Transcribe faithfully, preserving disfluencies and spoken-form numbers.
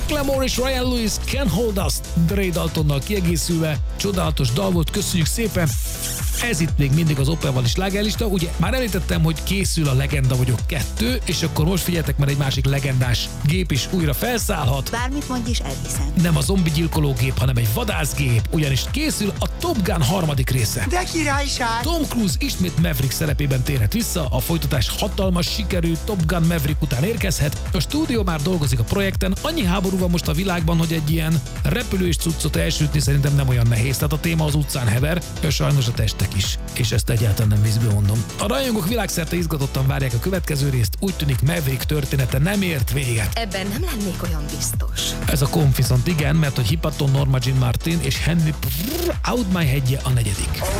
Macklemore és Ryan Lewis, Can't Hold Us, Dre Daltonnal kiegészülve. Csodálatos dal volt, köszönjük szépen! Ez itt még mindig az Opelval is slágerlista. Ugye már említettem, hogy készül a Legenda vagyok kettő, és akkor most figyeljetek, mert egy másik legendás gép is újra felszállhat. Bármit mondj is, elhiszem. Nem a zombi gyilkológép, hanem egy vadászgép, ugyanis készül a Top Gun harmadik része. De királyság! Tom Cruise ismét Maverick szerepében térhet vissza, a folytatás hatalmas sikerű Top Gun Maverick után érkezhet. A stúdió már dolgozik a projekten, annyi háború van most a világban, hogy egy ilyen repülős cuccot elsütni szerintem nem olyan nehéz, tehát a téma az utcán hever, és sajnos a testek is. És ezt egyáltalán nem vízből mondom. A rajongók világszerte izgatottan várják a következő részt, úgy tűnik Maverick története nem ért véget. Ebben nem lennék olyan biztos. Ez a Confidant igen, mert hogy Hipaton, Norma Jean Martin és Henry Out My Headje a negyedik.